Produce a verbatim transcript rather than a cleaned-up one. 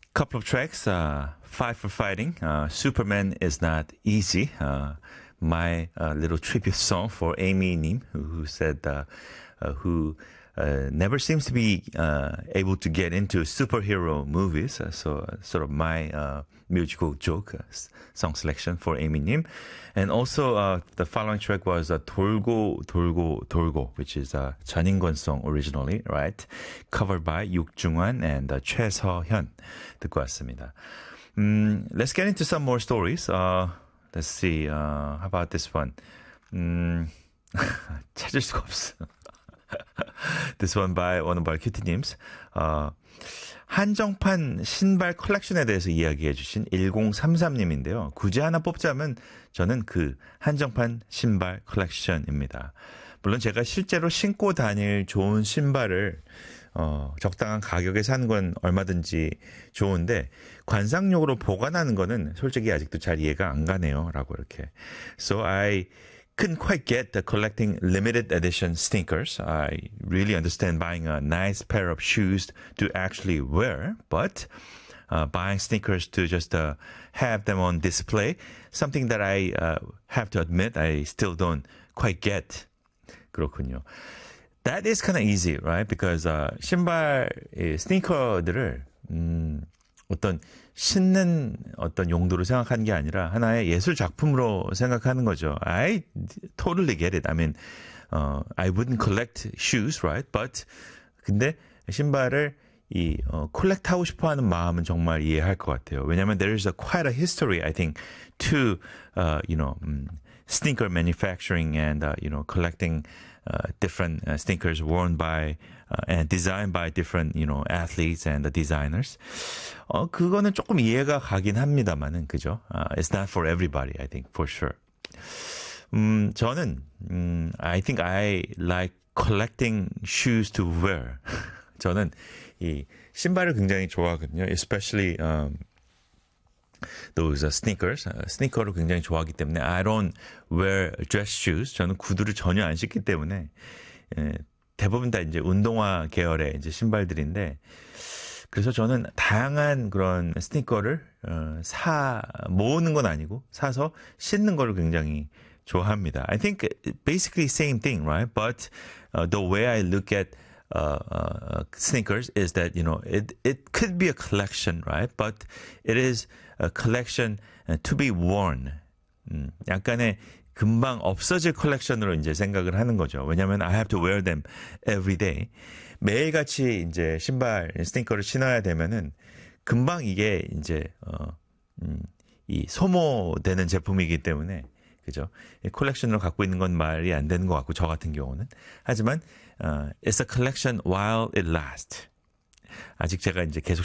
Couple of tracks, uh, Fight for Fighting, uh, Superman is Not Easy, uh, my uh, little tribute song for Amy Nim, who, who said, uh, uh, who uh, never seems to be uh, able to get into superhero movies. Uh, so, uh, sort of my uh, musical joke uh, song selection for Amy Nim. And also, uh, the following track was uh, 돌고, 돌고, 돌고, which is a 전인권 song originally, right? Covered by 육중환 and uh, 최서현. 듣고 왔습니다. Um, let's get into some more stories. Uh, let's see. Uh, how about this one? Um, 찾을 수가 없어. This one by one of our cutie-names. Uh, 한정판 신발 컬렉션에 대해서 이야기해 주신 일공삼삼님인데요. 굳이 하나 뽑자면 저는 그 한정판 신발 컬렉션입니다. 물론 제가 실제로 신고 다닐 좋은 신발을 어, 적당한 가격에 사는 건 얼마든지 좋은데 관상용으로 보관하는 거는 솔직히 아직도 잘 이해가 안 가네요. 라고 이렇게. So I couldn't quite get the collecting limited edition sneakers. I really understand buying a nice pair of shoes to actually wear, but uh, buying sneakers to just uh, have them on display, something that I uh, have to admit I still don't quite get. 그렇군요. That is kind of easy, right? Because uh, 신발, 스니커들을 음, 어떤 신는 어떤 용도로 생각하는 게 아니라 하나의 예술 작품으로 생각하는 거죠. I totally get it. I mean, uh, I wouldn't collect shoes, right? But 근데 신발을 이 어, 콜렉트하고 싶어하는 마음은 정말 이해할 것 같아요. 왜냐하면 there is a quite a history, I think, to uh, you know um, sneaker manufacturing and uh, you know collecting uh, different uh, sneakers worn by uh, and designed by different you know athletes and the designers. 어 그거는 조금 이해가 가긴 합니다만은 그죠? Uh, it's not for everybody, I think, for sure. 음 저는 음 I think I like collecting shoes to wear. 저는 이 신발을 굉장히 좋아하거든요. Especially um, those uh, sneakers. Uh, 스니커를 굉장히 좋아하기 때문에 I don't wear dress shoes. 저는 구두를 전혀 안 신기 때문에 예, 대부분 다 이제 운동화 계열의 이제 신발들인데 그래서 저는 다양한 그런 스니커를 어, 사 모으는 건 아니고 사서 신는 거를 굉장히 좋아합니다. I think basically same thing, right? But uh, the way I look at Uh, uh, sneakers is that, you know, it, it could be a collection, right? But it is a collection uh, to be worn. 음, 약간의 금방 없어질 컬렉션으로 이제 생각을 하는 거죠. 왜냐하면 I have to wear them every day. 매일같이 이제 신발, 스니커를 신어야 되면은 금방 이게 이제, 어, 음, 이 소모되는 제품이기 때문에 그죠? 컬렉션으로 갖고 있는 건 말이 안 되는 것 같고 저 같은 경우는 하지만 uh, it's a collection while it lasts. 아직 제가 이제 계속